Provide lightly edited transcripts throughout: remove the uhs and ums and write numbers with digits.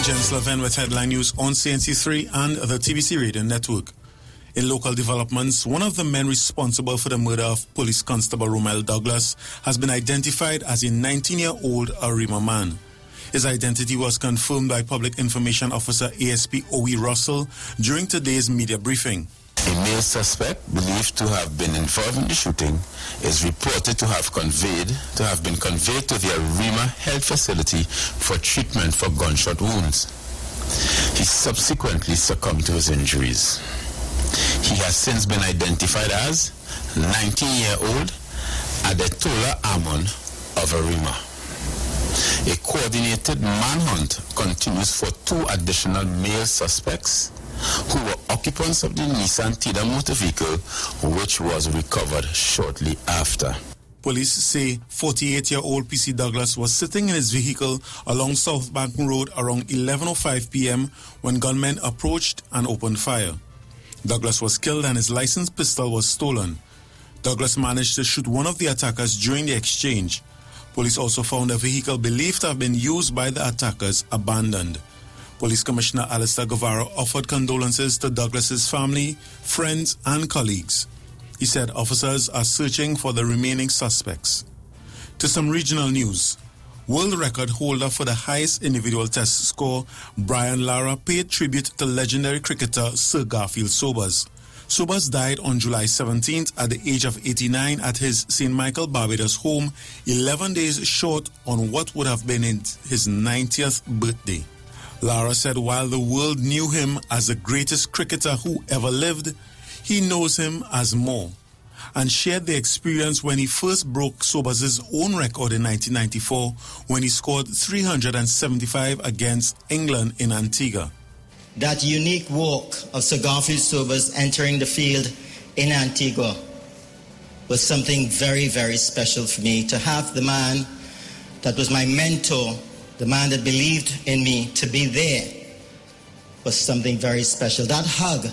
Jens Levin with headline news on CNC3 and the TBC Radio Network. In local developments, one of the men responsible for the murder of Police Constable Romel Douglas has been identified as a 19-year-old Arima man. His identity was confirmed by Public Information Officer ASP Owie Russell during today's media briefing. A male suspect believed to have been involved in the shooting is reported to have been conveyed to the Arima Health Facility for treatment for gunshot wounds. He subsequently succumbed to his injuries. He has since been identified as 19-year-old Adetola Amon of Arima. A coordinated manhunt continues for 2 additional male suspects who were occupants of the Nissan Tida motor vehicle, which was recovered shortly after. Police say 48-year-old PC Douglas was sitting in his vehicle along South Bank Road around 11:05 p.m. when gunmen approached and opened fire. Douglas was killed and his licensed pistol was stolen. Douglas managed to shoot one of the attackers during the exchange. Police also found a vehicle believed to have been used by the attackers abandoned. Police Commissioner Alistair Guevara offered condolences to Douglas's family, friends, and colleagues. He said officers are searching for the remaining suspects. To some regional news. World record holder for the highest individual test score, Brian Lara, paid tribute to legendary cricketer Sir Garfield Sobers. Sobers died on July 17th at the age of 89 at his St. Michael, Barbados home, 11 days short on what would have been his 90th birthday. Lara said while the world knew him as the greatest cricketer who ever lived, he knows him as more, and shared the experience when he first broke Sobers' own record in 1994 when he scored 375 against England in Antigua. That unique walk of Sir Garfield Sobers entering the field in Antigua was something very, very special for me. To have the man that was my mentor, the man that believed in me, to be there was something very special. That hug,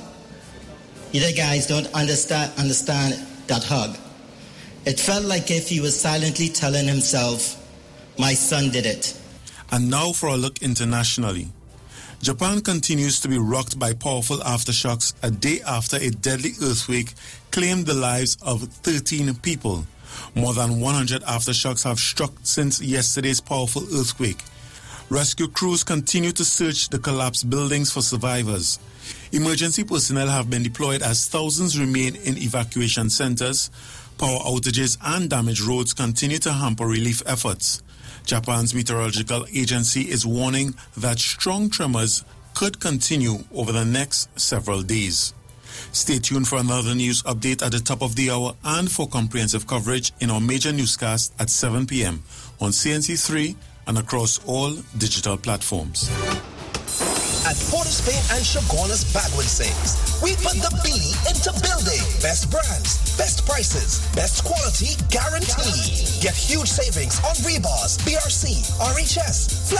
you guys don't understand that hug. It felt like if he was silently telling himself, my son did it. And now for a look internationally. Japan continues to be rocked by powerful aftershocks a day after a deadly earthquake claimed the lives of 13 people. More than 100 aftershocks have struck since yesterday's powerful earthquake. Rescue crews continue to search the collapsed buildings for survivors. Emergency personnel have been deployed as thousands remain in evacuation centers. Power outages and damaged roads continue to hamper relief efforts. Japan's meteorological agency is warning that strong tremors could continue over the next several days. Stay tuned for another news update at the top of the hour and for comprehensive coverage in our major newscast at 7 p.m. on CNC3 and across all digital platforms. At Porter's Paint and Chaguanas Bagwin Sales, we put the B into building. Best brands, best prices, best quality guaranteed. Get huge savings on rebars, BRC, RHS,